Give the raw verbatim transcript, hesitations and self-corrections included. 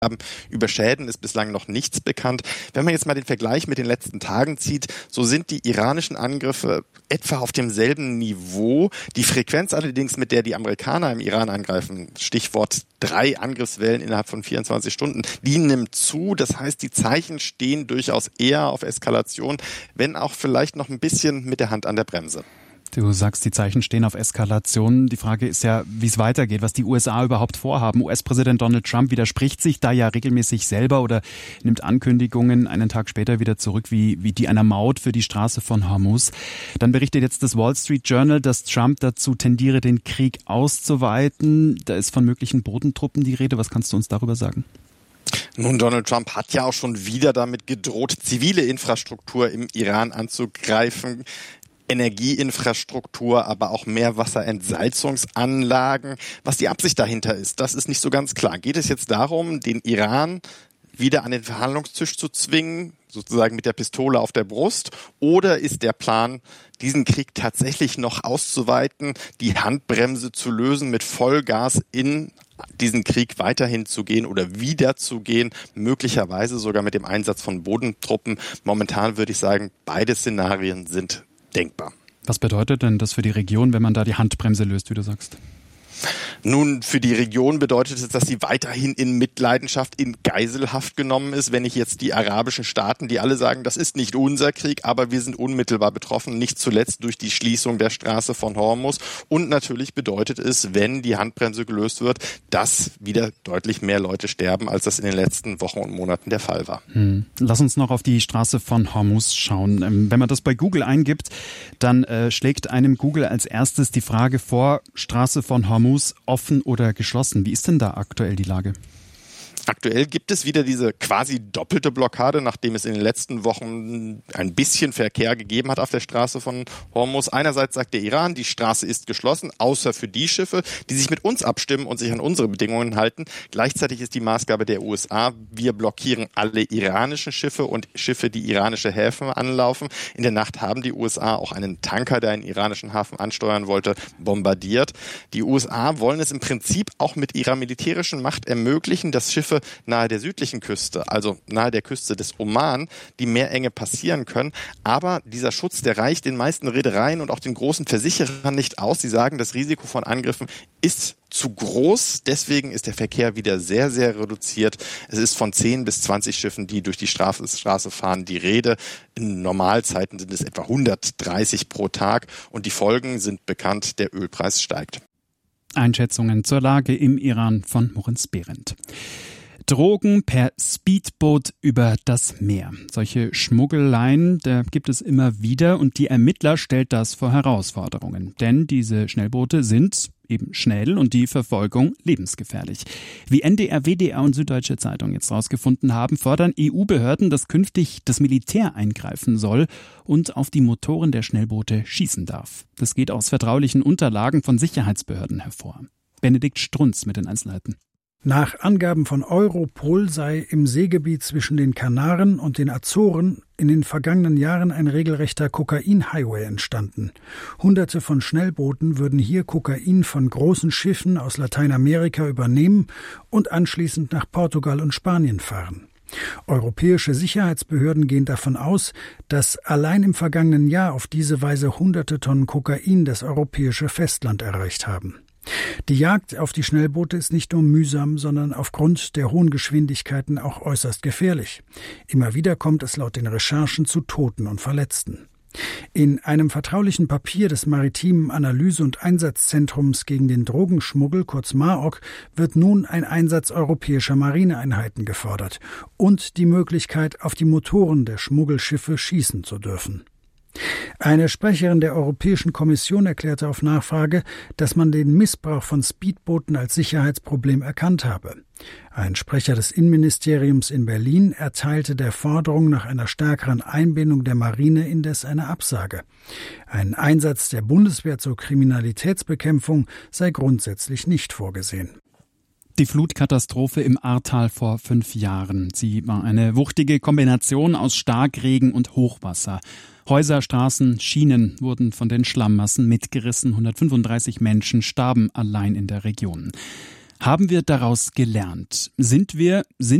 haben. Über Schäden ist bislang noch nichts bekannt. Wenn man jetzt mal den Vergleich mit den letzten Tagen zieht, so sind die iranischen Angriffe etwa auf demselben Niveau. Die Frequenz allerdings, mit der die Amerikaner im Iran angreifen, Stichwort drei Angriffswellen innerhalb von vierundzwanzig Stunden, die nimmt zu. Das heißt, die Zeichen stehen durchaus eher auf Eskalation, wenn auch vielleicht noch ein bisschen mit der Hand an der Bremse. Du sagst, die Zeichen stehen auf Eskalation. Die Frage ist ja, wie es weitergeht, was die U S A überhaupt vorhaben. U S-Präsident Donald Trump widerspricht sich da ja regelmäßig selber oder nimmt Ankündigungen einen Tag später wieder zurück, wie, wie die einer Maut für die Straße von Hormuz. Dann berichtet jetzt das Wall Street Journal, dass Trump dazu tendiere, den Krieg auszuweiten. Da ist von möglichen Bodentruppen die Rede. Was kannst du uns darüber sagen? Nun, Donald Trump hat ja auch schon wieder damit gedroht, zivile Infrastruktur im Iran anzugreifen. Energieinfrastruktur, aber auch Meerwasserentsalzungsanlagen. Was die Absicht dahinter ist, das ist nicht so ganz klar. Geht es jetzt darum, den Iran wieder an den Verhandlungstisch zu zwingen, sozusagen mit der Pistole auf der Brust? Oder ist der Plan, diesen Krieg tatsächlich noch auszuweiten, die Handbremse zu lösen, mit Vollgas in diesen Krieg weiterhin zu gehen oder wieder zu gehen, möglicherweise sogar mit dem Einsatz von Bodentruppen? Momentan würde ich sagen, beide Szenarien sind denkbar. Was bedeutet denn das für die Region, wenn man da die Handbremse löst, wie du sagst? Nun, für die Region bedeutet es, dass sie weiterhin in Mitleidenschaft, in Geiselhaft genommen ist. Wenn ich jetzt die arabischen Staaten, die alle sagen, das ist nicht unser Krieg, aber wir sind unmittelbar betroffen, nicht zuletzt durch die Schließung der Straße von Hormuz. Und natürlich bedeutet es, wenn die Handbremse gelöst wird, dass wieder deutlich mehr Leute sterben, als das in den letzten Wochen und Monaten der Fall war. Hm. Lass uns noch auf die Straße von Hormuz schauen. Wenn man das bei Google eingibt, dann äh, schlägt einem Google als erstes die Frage vor, Straße von Hormuz offen oder geschlossen. Wie ist denn da aktuell die Lage? Aktuell gibt es wieder diese quasi doppelte Blockade, nachdem es in den letzten Wochen ein bisschen Verkehr gegeben hat auf der Straße von Hormuz. Einerseits sagt der Iran, die Straße ist geschlossen, außer für die Schiffe, die sich mit uns abstimmen und sich an unsere Bedingungen halten. Gleichzeitig ist die Maßgabe der U S A, wir blockieren alle iranischen Schiffe und Schiffe, die iranische Häfen anlaufen. In der Nacht haben die U S A auch einen Tanker, der einen iranischen Hafen ansteuern wollte, bombardiert. Die U S A wollen es im Prinzip auch mit ihrer militärischen Macht ermöglichen, dass Schiffe nahe der südlichen Küste, also nahe der Küste des Oman, die Meerenge passieren können. Aber dieser Schutz, der reicht den meisten Reedereien und auch den großen Versicherern nicht aus. Sie sagen, das Risiko von Angriffen ist zu groß. Deswegen ist der Verkehr wieder sehr, sehr reduziert. Es ist von zehn bis zwanzig Schiffen, die durch die Straße fahren, die Rede. In Normalzeiten sind es etwa hundertdreißig pro Tag. Und die Folgen sind bekannt, der Ölpreis steigt. Einschätzungen zur Lage im Iran von Moritz Behrendt. Drogen per Speedboot über das Meer. Solche Schmuggeleien, da gibt es immer wieder und die Ermittler stellt das vor Herausforderungen. Denn diese Schnellboote sind eben schnell und die Verfolgung lebensgefährlich. Wie N D R, W D R und Süddeutsche Zeitung jetzt rausgefunden haben, fordern E U-Behörden, dass künftig das Militär eingreifen soll und auf die Motoren der Schnellboote schießen darf. Das geht aus vertraulichen Unterlagen von Sicherheitsbehörden hervor. Benedikt Strunz mit den Einzelheiten. Nach Angaben von Europol sei im Seegebiet zwischen den Kanaren und den Azoren in den vergangenen Jahren ein regelrechter Kokain-Highway entstanden. Hunderte von Schnellbooten würden hier Kokain von großen Schiffen aus Lateinamerika übernehmen und anschließend nach Portugal und Spanien fahren. Europäische Sicherheitsbehörden gehen davon aus, dass allein im vergangenen Jahr auf diese Weise hunderte Tonnen Kokain das europäische Festland erreicht haben. Die Jagd auf die Schnellboote ist nicht nur mühsam, sondern aufgrund der hohen Geschwindigkeiten auch äußerst gefährlich. Immer wieder kommt es laut den Recherchen zu Toten und Verletzten. In einem vertraulichen Papier des Maritimen Analyse- und Einsatzzentrums gegen den Drogenschmuggel, kurz MAOC, wird nun ein Einsatz europäischer Marineeinheiten gefordert und die Möglichkeit, auf die Motoren der Schmuggelschiffe schießen zu dürfen. Eine Sprecherin der Europäischen Kommission erklärte auf Nachfrage, dass man den Missbrauch von Speedbooten als Sicherheitsproblem erkannt habe. Ein Sprecher des Innenministeriums in Berlin erteilte der Forderung nach einer stärkeren Einbindung der Marine indes eine Absage. Ein Einsatz der Bundeswehr zur Kriminalitätsbekämpfung sei grundsätzlich nicht vorgesehen. Die Flutkatastrophe im Ahrtal vor fünf Jahren. Sie war eine wuchtige Kombination aus Starkregen und Hochwasser. Häuser, Straßen, Schienen wurden von den Schlammmassen mitgerissen. hundertfünfunddreißig Menschen starben allein in der Region. Haben wir daraus gelernt? Sind wir, sind